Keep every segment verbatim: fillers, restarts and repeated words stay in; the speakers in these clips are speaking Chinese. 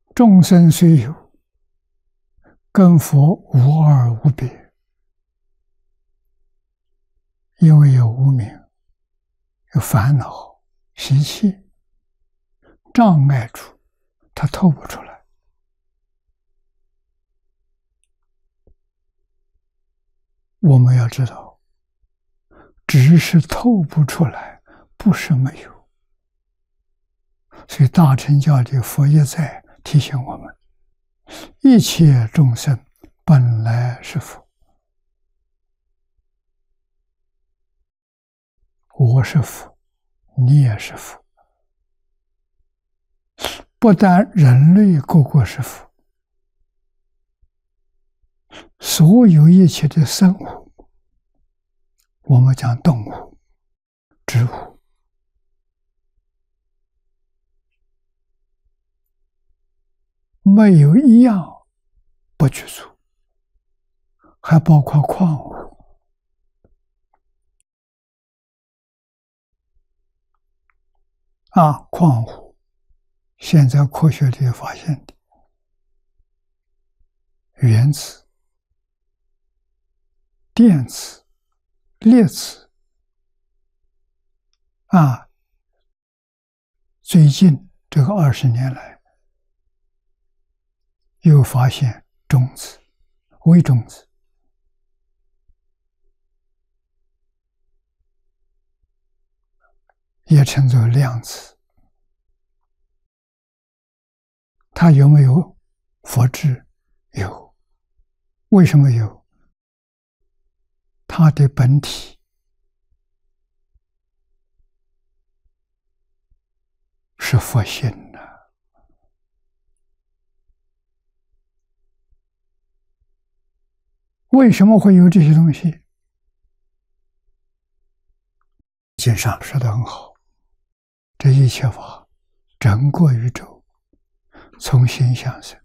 众生虽有，跟佛无二无别，因为有无明，有烦恼、习气、障碍处，他透不出来。我们要知道，只是透不出来，不是没有。所以大乘教的佛一再提醒我们，一切众生本来是佛，我是佛，你也是佛。不但人类个个是佛，所有一切的生物，我们讲动物、植物，没有一样不具足，还包括矿物。啊，矿物，现在科学里发现的原子、电子、粒子，啊，最近这个二十年来，又发现中子、微中子，也称作量子。它有没有佛智？有。为什么有？它的本体是佛性的。为什么会有这些东西？经上说得很好，这一切法，整个宇宙从心想生，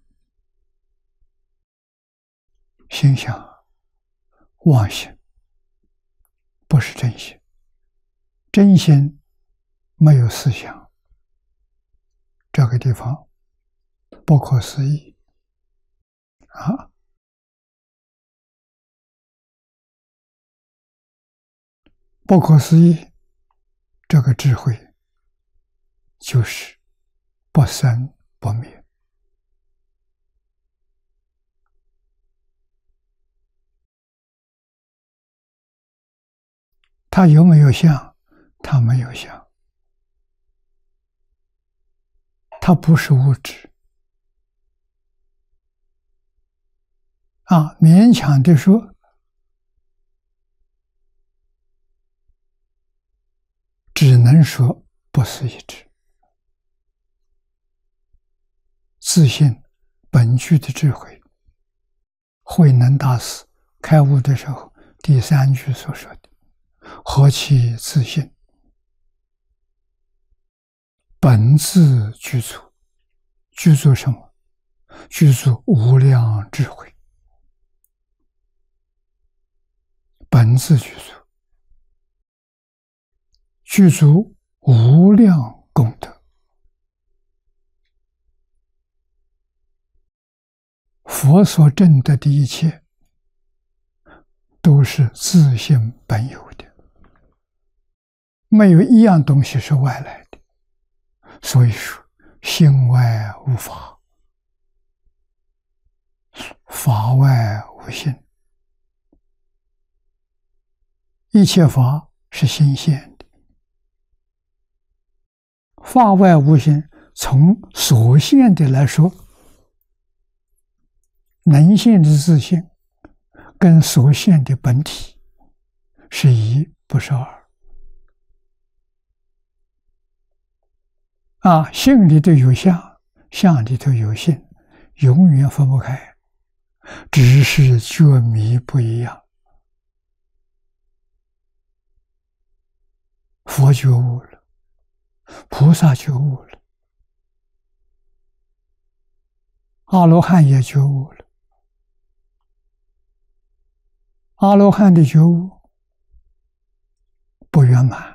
心想妄心，不是真心。真心没有思想，这个地方不可思议啊！不可思议，这个智慧就是不生不灭。它有没有相？它没有相。它不是物质啊，勉强的说，只能说不是一致。自信本具的智慧，慧能大师开悟的时候，第三句所说的何其自信，本自具足。具足什么？具足无量智慧，本自具足，具足无量功德。佛所证得的一切，都是自性本有的，没有一样东西是外来的。所以说，性外无法，法外无性。一切法是心现的，法外无性。从所现的来说，能现的自性跟所现的本体是一，不是二。啊，性里头有相，相里头有性，永远分不开，只是觉迷不一样。佛觉悟了，菩萨觉悟了，阿罗汉也觉悟了。阿罗汉的觉悟不圆满，